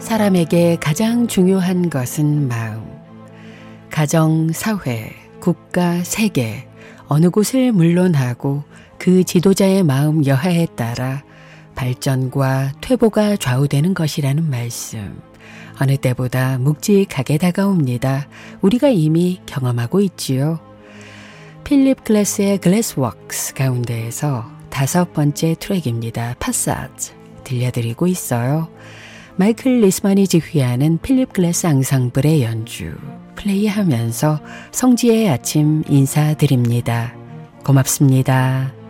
사람에게 가장 중요한 것은 마음. 가정, 사회, 국가, 세계, 어느 곳을 물론하고 그 지도자의 마음 여하에 따라 발전과 퇴보가 좌우되는 것이라는 말씀. 어느 때보다 묵직하게 다가옵니다. 우리가 이미 경험하고 있지요. 필립 글래스의 글래스웍스 가운데에서 5번째 트랙입니다. 파사즈 들려드리고 있어요. 마이클 리스만이 지휘하는 필립 글래스 앙상블의 연주 플레이하면서 성지의 아침 인사드립니다. 고맙습니다.